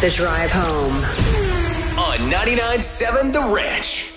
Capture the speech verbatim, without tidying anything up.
The Drive Home. On ninety-nine point seven The Ranch.